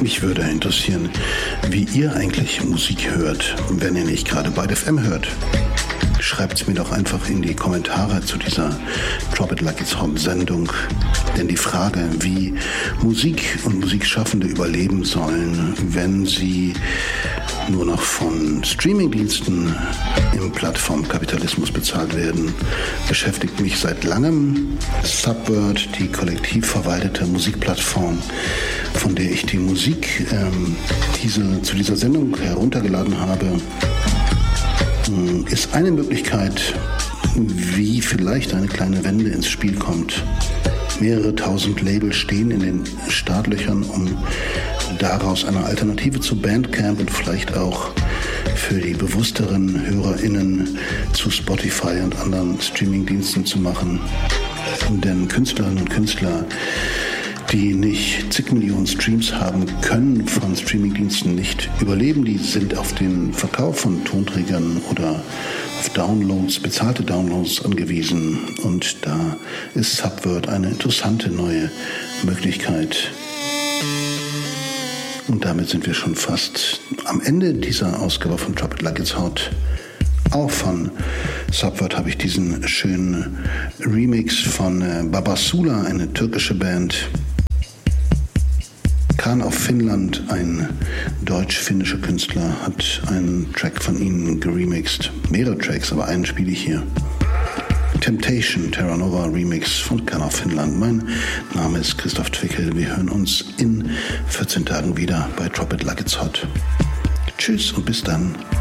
Mich würde interessieren, wie ihr eigentlich Musik hört, wenn ihr nicht gerade Byte FM hört. Schreibt es mir doch einfach in die Kommentare zu dieser Drop It Like It's Hot Sendung. Denn die Frage, wie Musik und Musikschaffende überleben sollen, wenn sie nur noch von Streamingdiensten im Plattformkapitalismus bezahlt werden, beschäftigt mich seit langem. Subvert, die kollektiv verwaltete Musikplattform, von der ich die Musik zu dieser Sendung heruntergeladen habe, ist eine Möglichkeit, wie vielleicht eine kleine Wende ins Spiel kommt. Mehrere tausend Labels stehen in den Startlöchern, um daraus eine Alternative zu Bandcamp und vielleicht auch für die bewussteren HörerInnen zu Spotify und anderen Streamingdiensten zu machen. Denn Künstlerinnen und Künstler, die nicht zig Millionen Streams haben, können von Streamingdiensten nicht überleben. Die sind auf den Verkauf von Tonträgern oder auf Downloads, bezahlte Downloads angewiesen. Und da ist Subvert eine interessante neue Möglichkeit. Und damit sind wir schon fast am Ende dieser Ausgabe von Drop It Like It's Hot. Auch von Subvert habe ich diesen schönen Remix von Babasula, eine türkische Band. Khan auf Finnland, ein deutsch-finnischer Künstler, hat einen Track von ihnen geremixed. Mehrere Tracks, aber einen spiele ich hier. Temptation, Terra Nova Remix von Khan auf Finnland. Mein Name ist Christoph Twickel. Wir hören uns in 14 Tagen wieder bei Drop It Like It's Hot. Tschüss und bis dann.